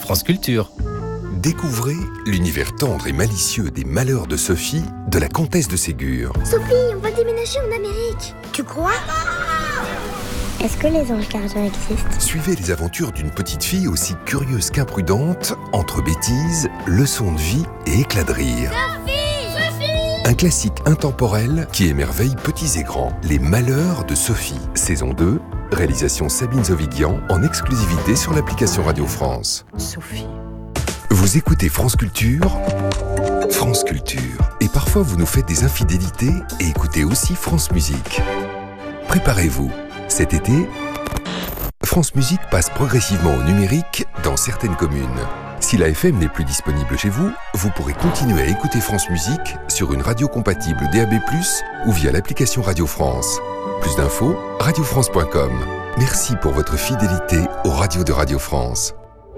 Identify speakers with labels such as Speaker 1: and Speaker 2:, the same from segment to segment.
Speaker 1: France Culture.
Speaker 2: Découvrez l'univers tendre et malicieux des malheurs de Sophie, de la comtesse de Ségur.
Speaker 3: Sophie, on va déménager en Amérique. Tu crois ?
Speaker 4: Est-ce que les anges gardiens existent ?
Speaker 2: Suivez les aventures d'une petite fille aussi curieuse qu'imprudente, entre bêtises, leçons de vie et éclats de rire. Un classique intemporel qui émerveille petits et grands. Les malheurs de Sophie, saison 2, réalisation Sabine Zovigian, en exclusivité sur l'application Radio France.
Speaker 5: Sophie.
Speaker 2: Vous écoutez France Culture, France Culture. Et parfois vous nous faites des infidélités et écoutez aussi France Musique. Préparez-vous, cet été, France Musique passe progressivement au numérique dans certaines communes. Si la FM n'est plus disponible chez vous, vous pourrez continuer à écouter France Musique sur une radio compatible DAB+, ou via l'application Radio France. Plus d'infos, radiofrance.com. Merci pour votre fidélité aux radios de Radio France.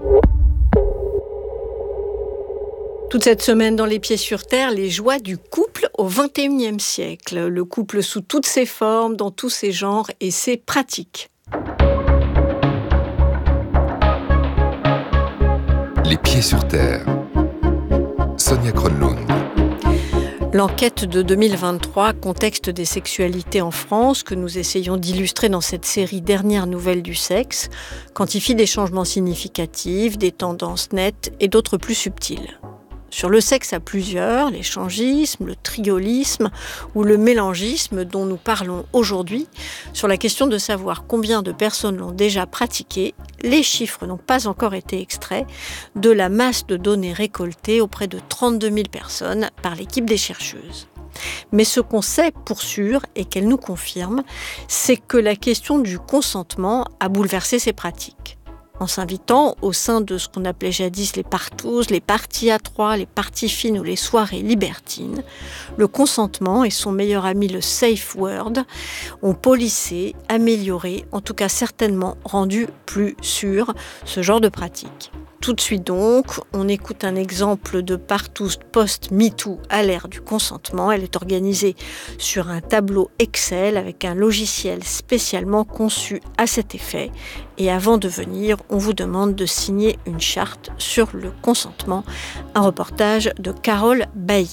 Speaker 5: Toute cette semaine dans Les Pieds sur Terre, les joies du couple au XXIe siècle. Le couple sous toutes ses formes, dans tous ses genres et ses pratiques.
Speaker 2: Les Pieds sur Terre. Sonia Kronlund.
Speaker 5: L'enquête de 2023, contexte des sexualités en France, que nous essayons d'illustrer dans cette série Dernières nouvelles du sexe, quantifie des changements significatifs, des tendances nettes et d'autres plus subtiles. Sur le sexe à plusieurs, l'échangisme, le triolisme ou le mélangisme dont nous parlons aujourd'hui, sur la question de savoir combien de personnes l'ont déjà pratiqué, les chiffres n'ont pas encore été extraits de la masse de données récoltées auprès de 32 000 personnes par l'équipe des chercheuses. Mais ce qu'on sait pour sûr et qu'elle nous confirme, c'est que la question du consentement a bouleversé ces pratiques. En s'invitant au sein de ce qu'on appelait jadis les partouzes, les parties à trois, les parties fines ou les soirées libertines, le consentement et son meilleur ami le safe word ont polissé, amélioré, en tout cas certainement rendu plus sûr ce genre de pratique. Tout de suite donc, on écoute un exemple de partouze post-MeToo à l'ère du consentement. Elle est organisée sur un tableau Excel avec un logiciel spécialement conçu à cet effet. Et avant de venir, on vous demande de signer une charte sur le consentement. Un reportage de Carole Bailly.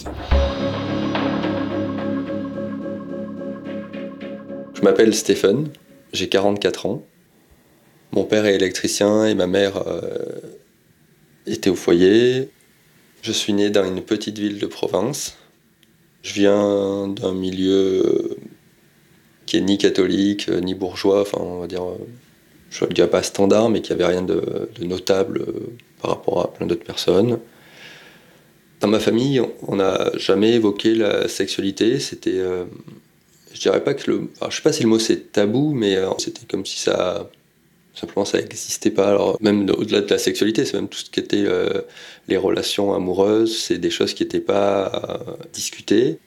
Speaker 6: Je m'appelle Stéphane, j'ai 44 ans. Mon père est électricien et ma mère était au foyer. Je suis né dans une petite ville de province. Je viens d'un milieu qui est ni catholique, ni bourgeois, enfin on va dire, je ne dirais pas standard, mais qui n'avait rien de notable par rapport à plein d'autres personnes. Dans ma famille, on n'a jamais évoqué la sexualité. C'était, je dirais pas que alors, je sais pas si le mot c'est tabou, mais c'était comme si ça n'existait pas. Alors, même au-delà de la sexualité, c'est même tout ce qui était les relations amoureuses, c'est des choses qui n'étaient pas discutées.